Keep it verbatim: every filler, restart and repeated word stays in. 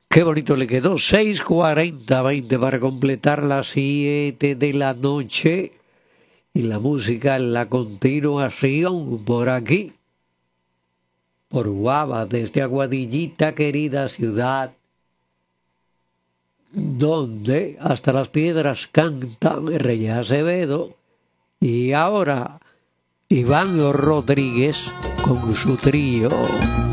Qué bonito le quedó. seis cuarenta, veinte para completar las siete de la noche. Y la música en la continuación por aquí. Por Guava, desde Aguadillita, querida ciudad. Donde hasta las piedras cantan Reyes Acevedo. Y ahora Iván Rodríguez con su trío.